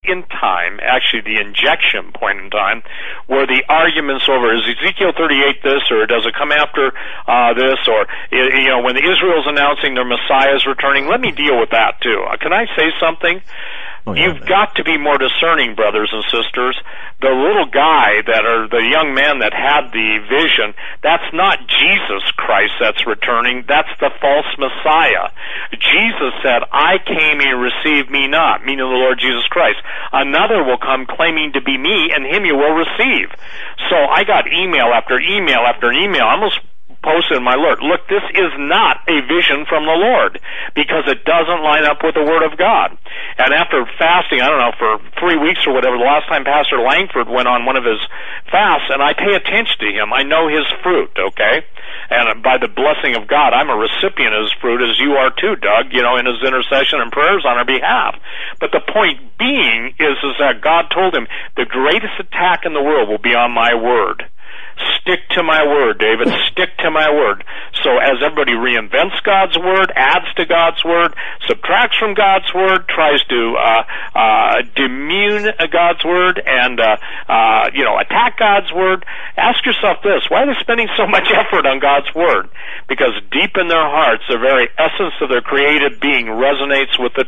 in time, actually the injection point in time, where the arguments over, is Ezekiel 38 this, or does it come after this, or, when Israel's announcing their Messiah is returning, let me deal with that too. Can I say something? Oh, yeah, You've got to be more discerning, brothers and sisters. The little guy the young man that had the vision, that's not Jesus Christ that's returning, that's the false Messiah. Jesus said, I came and receive me not, meaning the Lord Jesus Christ. Another will come claiming to be me, and him you will receive. So I got email after email after email. I almost posted in my alert, look, this is not a vision from the Lord, because it doesn't line up with the Word of God. And after fasting, I don't know, for 3 weeks or whatever, the last time Pastor Langford went on one of his fasts, and I pay attention to him. I know his fruit, okay? And by the blessing of God, I'm a recipient of his fruit, as you are too, Doug, in his intercession and prayers on our behalf. But the point being is that God told him, the greatest attack in the world will be on my word. Stick to my word, David. Stick to my word. So as everybody reinvents God's word, adds to God's word, subtracts from God's word, tries to demean God's word, and attack God's word, ask yourself this: why are they spending so much effort on God's word? Because deep in their hearts, the very essence of their created being resonates with the